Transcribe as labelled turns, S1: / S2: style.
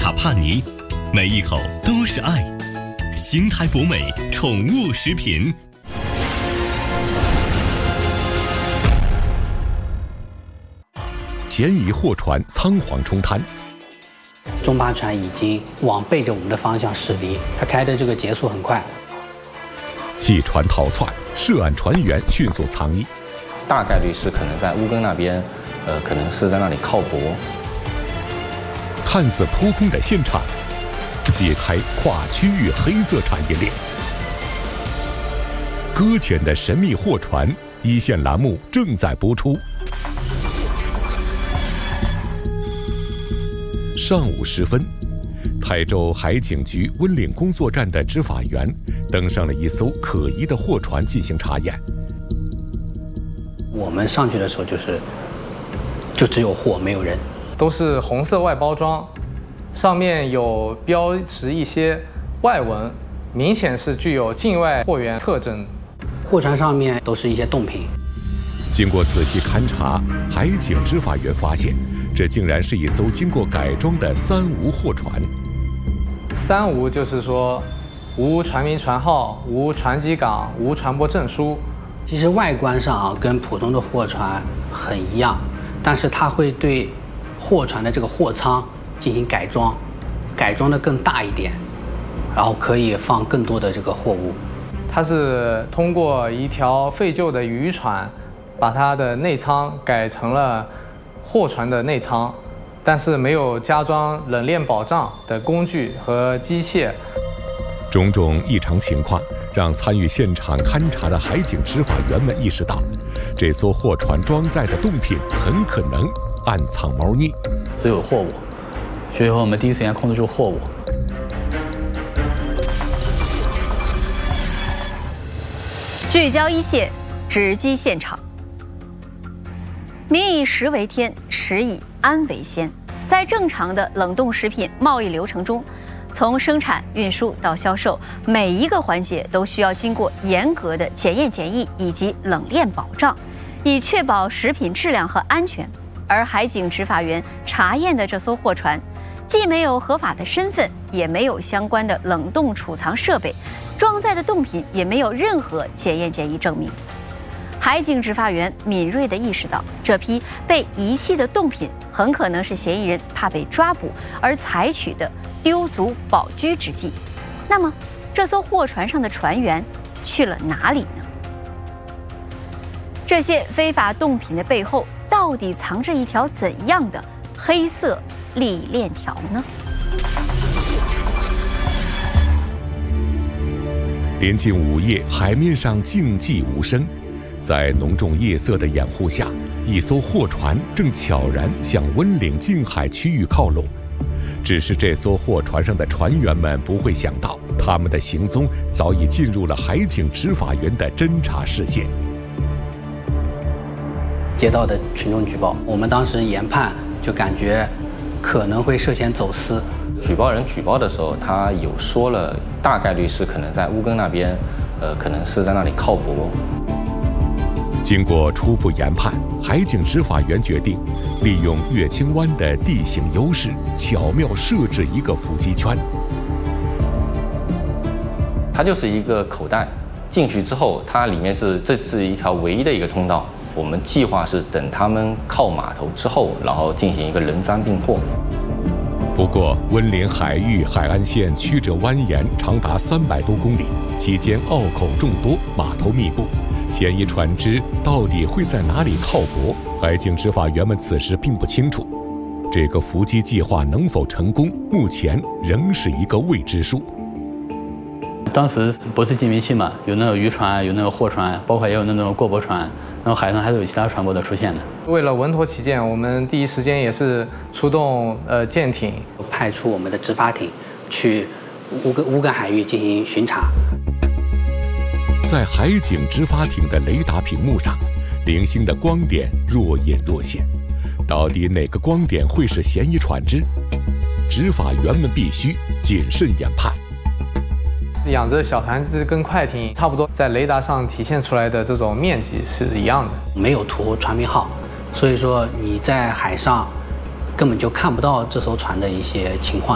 S1: 塔帕尼，每一口都是爱。邢台博美宠物食品。
S2: 嫌疑货船仓皇冲滩，
S3: 中巴船已经往背着我们的方向驶离，它开的这个节速很快。
S2: 弃船逃窜，涉案船员迅速藏匿，
S4: 大概率是可能在乌庚那边，可能是在那里靠泊。
S2: 看似扑空的现场，揭开跨区域黑色产业链。搁浅的神秘货船，一线栏目正在播出。上午时分，台州海警局温岭工作站的执法员登上了一艘可疑的货船进行查验。
S3: 我们上去的时候就只有货没有人，
S5: 都是红色外包装，上面有标识一些外文，明显是具有境外货源特征。
S3: 货船上面都是一些冻品。
S2: 经过仔细勘查，海警执法员发现，这竟然是一艘经过改装的3无货船。
S5: 3无就是说，无船名船号，无船籍港，无船舶证书。
S3: 其实外观上跟普通的货船很一样，但是它会对货船的这个货舱进行改装，改装的更大一点，然后可以放更多的这个货物。
S5: 它是通过一条废旧的渔船，把它的内舱改成了货船的内舱，但是没有加装冷链保障的工具和机械。
S2: 种种异常情况让参与现场勘查的海警执法员们意识到，这艘货船装载的冻品很可能暗藏猫腻。
S6: 只有货物，所以说我们第一时间控制住货物。
S7: 聚焦一线，直击现场。民以食为天，食以安为先。在正常的冷冻食品贸易流程中，从生产、运输到销售，每一个环节都需要经过严格的检验检疫以及冷链保障，以确保食品质量和安全。而海警执法员查验的这艘货船，既没有合法的身份，也没有相关的冷冻储藏设备，装载的冻品也没有任何检验检疫证明。海警执法员敏锐地意识到，这批被遗弃的冻品很可能是嫌疑人怕被抓捕而采取的丢卒保车之计。那么，这艘货船上的船员去了哪里呢？这些非法冻品的背后，到底藏着一条怎样的黑色利益链条呢？
S2: 临近午夜，海面上静寂无声。在浓重夜色的掩护下，一艘货船正悄然向温岭近海区域靠拢。只是这艘货船上的船员们不会想到，他们的行踪早已进入了海警执法员的侦查视线。
S3: 接到的群众举报，我们当时研判就感觉可能会涉嫌走私。
S4: 举报人举报的时候，他有说了，大概率是可能在乌庚那边，可能是在那里靠泊。
S2: 经过初步研判，海警执法员决定利用乐清湾的地形优势，巧妙设置一个伏击圈。
S4: 它就是一个口袋，进去之后，它里面这是一条唯一的一个通道。我们计划是等他们靠码头之后，然后进行一个人赃并获。
S2: 不过，温岭海域海岸线曲折蜿蜒，长达300多公里，期间澳口众多，码头密布。嫌疑船只到底会在哪里靠泊？海警执法员们此时并不清楚。这个伏击计划能否成功，目前仍是一个未知数。
S6: 当时不是禁闭器嘛，有那个渔船，有那个货船，包括也有那种过泊船，然后海上还是有其他船舶的出现的。
S5: 为了稳妥起见，我们第一时间也是出动舰艇，
S3: 派出我们的执法艇去乌庚海域进行巡查。
S2: 在海警执法艇的雷达屏幕上，零星的光点若隐若现，到底哪个光点会是嫌疑船只？执法员们必须谨慎研判。
S5: 养殖小船只跟快艇差不多，在雷达上体现出来的这种面积是一样的。
S3: 没有图船名号，所以说你在海上根本就看不到这艘船的一些情况。